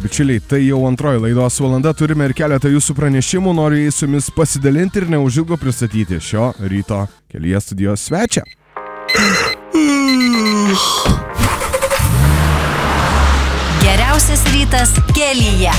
Mėly bičiuliai, tai jau antroji laidos valanda, turime ir keletą jūsų pranešimų, noriu jais su jumis pasidalinti ir neužilgo pristatyti šio ryto Kelyje studijos svečią. Geriausias rytas Kelyje.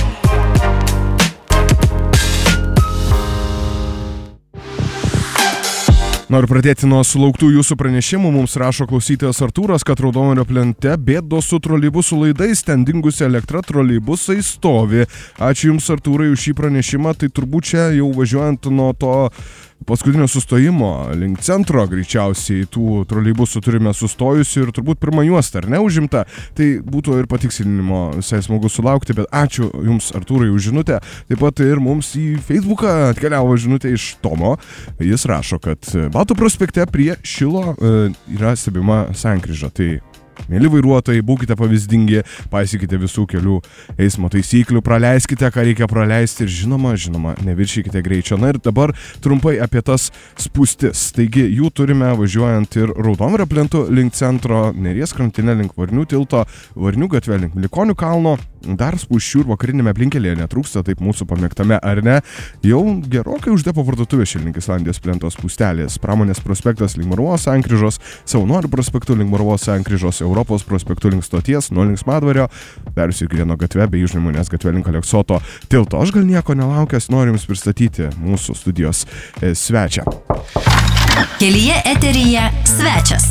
Noriu pradėti nuo sulauktų jūsų pranešimų. Mums rašo klausytojas Artūras, kad Raudonojo plente bėdos su troleibusų laidais, ten dingusi elektra, troleibusai stovi. Ačiū Jums, Artūrai, už šį pranešimą. Tai turbūt čia jau važiuojant nuo to paskutinio sustojimo link centro, greičiausiai tų troleibusų turime sustojusi ir turbūt pirmą juostą, ar ne, užimta. Tai būtų ir patikslinimo visai smagu sulaukti, bet ačiū Jums, Artūrai, už žinutę. Taip pat ir mums į Facebooką atkeliavo žinutė iš Tomo. Jis rašo, kad Baltų prospekte prie Šilo yra stebima sankryža. Tai mėly vairuotojai, būkite pavyzdingi, paisykite visų kelių eismo taisyklių, praleiskite, ką reikia praleisti ir žinoma, neviršykite greičio. Na ir dabar trumpai apie tas spūstis. Taigi jų turime važiuojant ir Raudonojo plentu link centro, Neries krantinė link Varnių tilto, Varnių gatve link Likonių kalno. Dar spūsčių ir vakarinėme aplinkelėje netrūksta, taip mūsų pamėgtame, ar ne? Jau gerokai uždepo parduotuvė šilink Islandijos plento spūstelės. Pramonės prospektas link Marvos sankryžos, Savanorių prospektų link Marvos sankryžos, Europos prospektų link stoties, nuo Linksmadvario, Darius ir Girėno gatve bei Užnemunės gatve link Aleksoto tilto. Aš gal nieko nelaukęs, noriu Jums pristatyti mūsų studijos svečią. Kelyje eteryje svečias.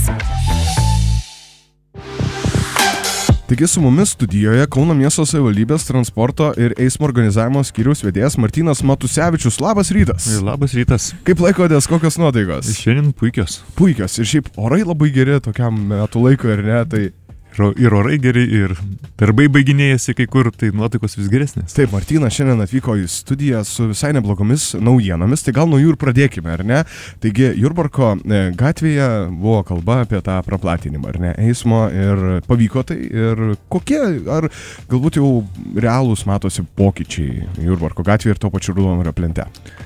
Taigi su mumis studijoje Kauno miesto savivaldybės transporto ir eismo organizavimo skyriaus vedėjas Martynas Matusevičius. Labas rytas. Labas rytas. Kaip laikotės, kokios nuotaikos? Šiandien puikios. Puikios. Ir šiaip orai labai geri tokiam metų laikui, ar ne? Tai ir orai geri, ir darbai baiginėjasi kai kur, tai nuotaikos vis geresnės. Taip, Martynas šiandien atvyko į studiją su visai neblogomis naujienomis, tai gal nuo jų ir pradėkime, ar ne? Taigi, Jurbarko gatvėje buvo kalba apie tą praplatinimą, ar ne, eismo, ir pavyko tai, ir kokie, ar galbūt jau realūs matosi pokyčiai Jurbarko gatvėje ir to pačiu Raudonojo plente?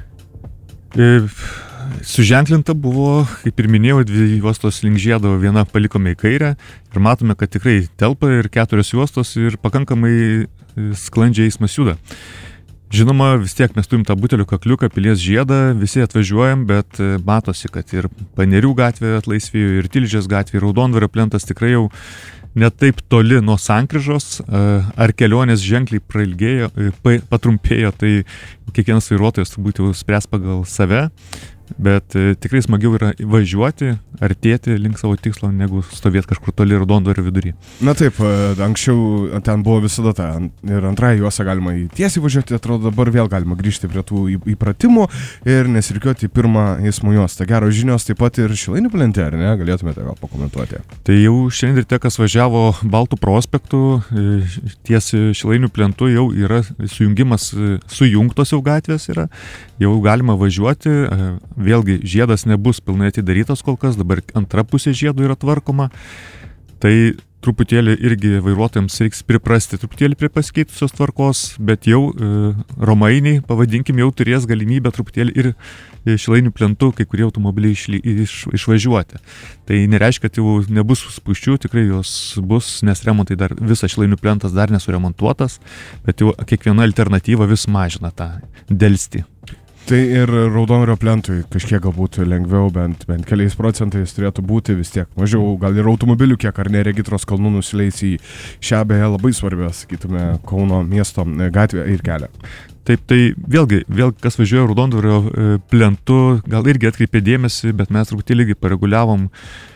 Suženklinta buvo, kaip ir minėjau, 2 juostos link Žiedo, viena palikome į kairę ir matome, kad tikrai telpa ir 4 juostos ir pakankamai sklandžiai eismas juda. Žinoma, vis tiek mes turim tą butelių kakliuką, Pilies žiedą, visi atvažiuojam, bet matosi, kad ir Panerių gatvė atlaisvėjo, ir Tilžės gatvė, ir Raudonojo plentas tikrai jau ne taip toli nuo sankryžos, ar kelionės ženkliai prailgėjo, patrumpėjo, tai kiekvienas vairuotojas turbūt jau spręs pagal save. Bet tikrai smagiau yra važiuoti, artėti link savo tikslo, negu stovėti kažkur toli Raudonojo vidury. Na taip, anksčiau ten buvo visada ta ir antrąją juostą galima į tiesiai važiuoti, atrodo dabar vėl galima grįžti prie tų įpratimų ir nesirikiuoti į pirmą eismo juostą. Geros žinios taip pat ir Šilainių plente, ar ne? Galėtumėte gal pakomentuoti? Tai jau šiandien ryte, kas važiavo Baltų prospektu, ties Šilainių plentu jau yra sujungimas, sujungtos jau gatvės yra, jau galima važiuoti. Vėlgi, žiedas nebus pilnai atidarytas kol kas, dabar antra pusė žiedų yra tvarkoma. Tai truputėlį irgi vairuotojams reiks priprasti truputėlį prie pasikeitusios tvarkos, bet jau romainiai, pavadinkim, jau turės galimybę truputėlį ir Šilainių plentu kai kurie automobiliai išvažiuoti. Tai nereiškia, kad jau nebus spūsčių, tikrai jos bus, nes remontai dar, visas Šilainių plentas dar nesuremontuotas, bet jau kiekviena alternatyva vis mažina tą delstį. Tai ir Raudonojo plentui kažkiek galbūt lengviau, bent keliais procentais turėtų būti vis tiek mažiau, gal ir automobilių kiek ar ne Regitros kalnų nusileis į šią beje labai svarbią, sakytume, Kauno miesto gatvę ir kelią. Taip, tai vėlgi, kas važiuoja Raudonojo plentu, gal irgi atkreipė dėmesį, bet mes truputėlį irgi pareguliavom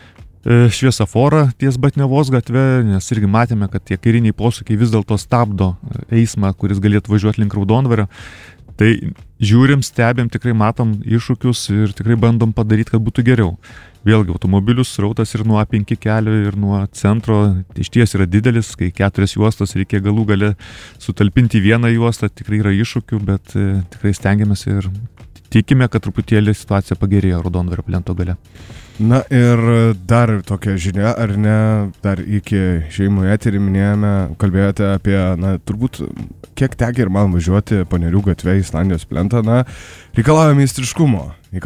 šviesoforą ties Batniavos gatve, nes irgi matėme, kad tie kairiniai posūkiai vis dėlto stabdo eismą, kuris galėtų važiuoti link Raudonojo. Tai žiūrim, stebėm, tikrai matom iššūkius ir tikrai bandom padaryti, kad būtų geriau. Vėlgi, automobilių srautas ir nuo A5 kelio, ir nuo centro išties yra didelis, kai 4 juostos reikia galų gale sutalpinti vieną juostą, tikrai yra iššūkių, bet tikrai stengiamės ir tikime, kad truputėlį situacija pagerėjo Raudonojo plento gale. Na ir dar tokia žinia, ar ne, dar iki šeimų eterį minėjome, kalbėjote apie, na, turbūt kiek tekia ir man važiuoti Panerių gatve į Islandijos plentą, na, reikalauja meistriškumo,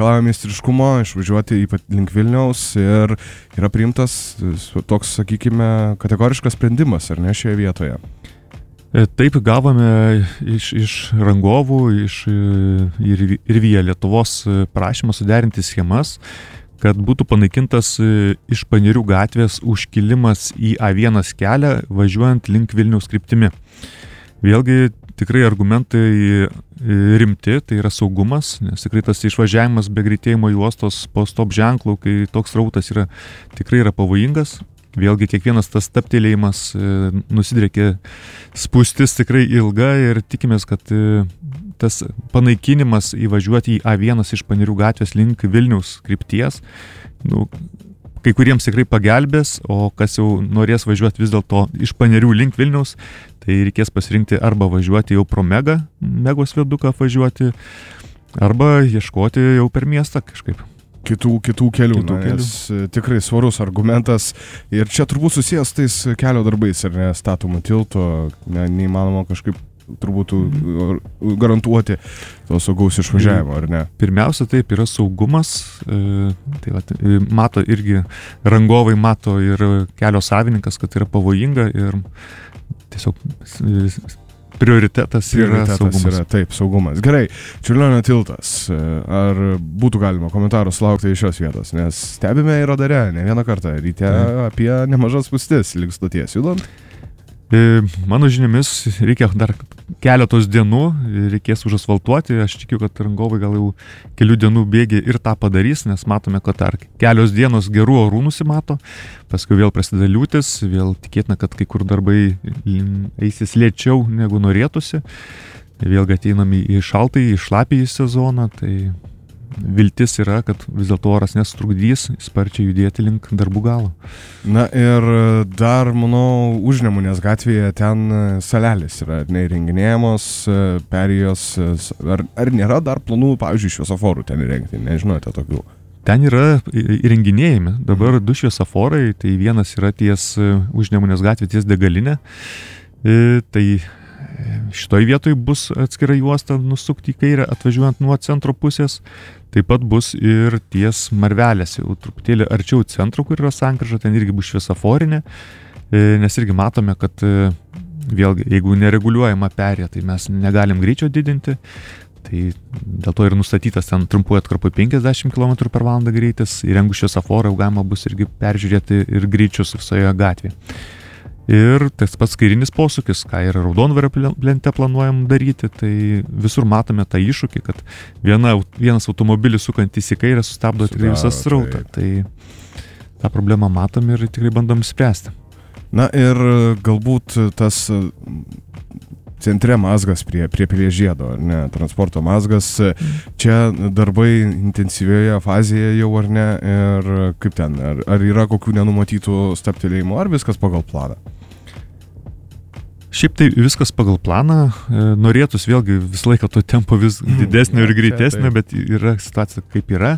išvažiuoti link Vilniaus ir yra priimtas toks, sakykime, kategoriškas sprendimas, ar ne, šioje vietoje? Taip gavome iš rangovų, ir Via Lietuvos prašymą suderinti schemas, kad būtų panaikintas iš Panerių gatvės užkilimas į A1 kelią, važiuojant link Vilniaus kryptimi. Vėlgi tikrai argumentai rimti, tai yra saugumas, nes tikrai tas išvažiavimas be greitėjimo juostos po stop ženklų, kai toks rautas tikrai yra pavojingas. Vėlgi kiekvienas tas stabtelėjimas nusidrėkė spūstis tikrai ilga ir tikimės, kad tas panaikinimas įvažiuoti į A1 iš Panerių gatvės link Vilniaus krypties, kai kuriems tikrai pagelbės, o kas jau norės važiuoti vis dėlto iš Panerių link Vilniaus, tai reikės pasirinkti arba važiuoti jau pro Megos viaduką važiuoti, arba ieškoti jau per miestą kažkaip. Kitų kelių, nes tikrai svarus argumentas ir čia turbūt susijęs tais kelio darbais, ar ne, statomų tilto, neįmanoma kažkaip turbūt garantuoti to saugaus išvažiavimo, ar ne? Pirmiausia, taip, yra saugumas, mato irgi rangovai, mato ir kelio savininkas, kad yra pavojinga ir tiesiog prioritetas yra saugumas. Taip, saugumas. Gerai, Čiurlionio tiltas. Ar būtų galima komentarų sulaukti iš šios vietos? Nes stebime ir radare ne vieną kartą ryte apie nemažas spūstis link stoties judant. Mano žiniomis reikia dar keletos dienų, reikės užasfaltuoti. Aš tikiu, kad rangovai gal jau kelių dienų bėgi ir tą padarys, nes matome, kad dar kelios dienos gerų orų nusimato, paskui vėl prasideda liūtis, vėl tikėtina, kad kai kur darbai eisis lėčiau negu norėtųsi. Vėlgi ateiname į šaltąjį, į šlapįjį sezoną, tai viltis yra, kad vis dėlto oras nesutrukdys sparčiai judėti link darbų galo. Na ir dar, manau, Užnemunės gatvėje ten salelės yra neįrenginėjamos, perėjos, ar nėra dar planų, pavyzdžiui, šviesoforų ten įrengti, nežinote tokių? Ten yra įrenginėjami, dabar 2 šviesoforai, tai vienas yra ties Užnemunės gatvė, ties degalinė, tai šitoj vietoj bus atskira juosta nusukti į kairę, atvažiuojant nuo centro pusės. Taip pat bus ir ties Marvelės, jau truputėlį arčiau centro, kur yra sankryža, ten irgi bus šviesoforinė, nes irgi matome, kad vėlgi, jeigu nereguliuojama perėja, tai mes negalim greičio didinti, tai dėl to ir nustatytas ten trumpuoju atkarpu 50 km/h greitis, įrengus šviesoforą jau galima bus irgi peržiūrėti ir greičius visoje gatvėje. Ir tas pats kairinis posūkis, ką ir Raudondvario plente planuojam daryti, tai visur matome tą iššūkį, kad vienas automobilis sukantis į kairę sustabdo tikrai visą srautą. Tai tą problemą matom ir tikrai bandom spręsti. Na ir galbūt tas centre mazgas prie Pilies žiedo, ar ne, transporto mazgas, čia darbai intensyvioje fazėje jau, ar ne, ir kaip ten, ar yra kokių nenumatytų stabtelėjimų, ar viskas pagal planą? Šiaip tai viskas pagal planą, norėtus vėlgi visą laiką to tempo vis didesnio ir greitesnio, bet yra situacija kaip yra.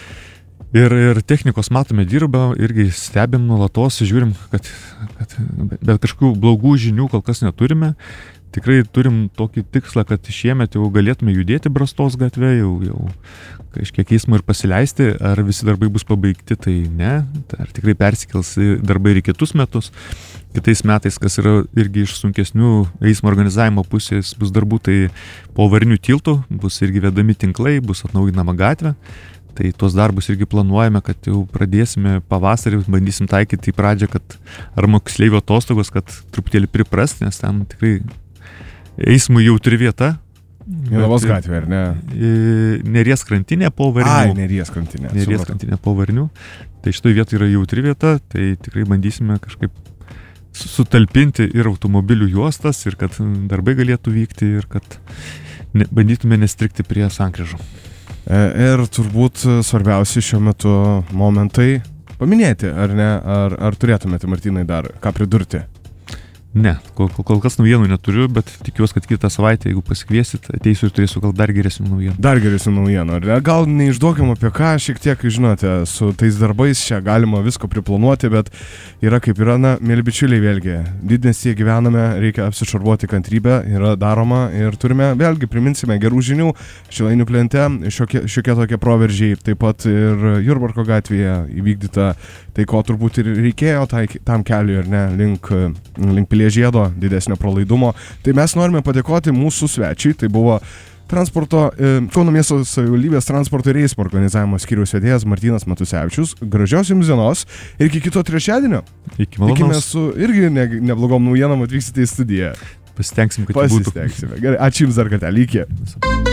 Ir technikos matome dirba, irgi stebim nuolatos, žiūrim, kad bet kažkokių blogų žinių kol kas neturime. Tikrai turim tokį tikslą, kad šiemet jau galėtume judėti Brastos gatve, jau kažkiek eismo ir pasileisti, ar visi darbai bus pabaigti, tai ne, ar tikrai persikels darbai ir kitus metus. Kitais metais, kas yra irgi iš sunkesnių eismo organizavimo pusės, bus darbų, tai po Varnių tiltų bus irgi vedami tinklai, bus atnaujinama gatvė. Tai tuos darbus irgi planuojame, kad jau pradėsime pavasarį, bandysim taikyti į pradžią, kad ar moksleivių atostogos, kad truputėlį priprast, nes ten tikrai eismui jautri vieta. Jonavos gatvė, ar ne? Neries krantinė po Varnių. Neries krantinė. Neries krantinė po Varnių. Tai šitoj vietoj yra jautri vieta, tai tikrai bandysime kažkaip sutalpinti ir automobilių juostas, ir kad darbai galėtų vykti, ir kad bandytume nestrikti prie sankryžų. Ir turbūt svarbiausi šiuo metu momentai paminėti, ar ne? Ar turėtumėte, Martynai, dar ką pridurti? Ne, kol kas naujienų neturiu, bet tikiuosi, kad kitą savaitę, jeigu pasikviesit, ateisiu ir turėsiu gal dar geresnių naujienų. Dar geresnių naujienų, ar ne? Gal neišduokim apie ką, šiek tiek, žinote, su tais darbais čia galima visko priplanuoti, bet yra kaip yra, na, mėly bičiuliai, vėlgi, didmiestyje gyvename, reikia apsišarvuoti kantrybę, yra daroma ir turime, vėlgi, priminsime gerų žinių, Šilainių plente, šiokie tokie proveržiai, taip pat ir Jurbarko gatvėje įvykdyta, tai ko turbūt ir reikėjo tam keliui, ar ne, link Kelyje žiedo didesnio pralaidumo. Tai mes norime padėkoti mūsų svečiui, tai buvo Kauno miesto savivaldybės transporto ir eismo organizavimo skyriaus vedėjas Martynas Matusevičius. Gražios jums dienos ir iki kito trečiadienio. Iki malonaus. Tikimės su irgi neblogom naujienom atvyksite į studiją. Pasitengsime, kad būtų. Gerai, ačiū jums dar kartelį. Iki.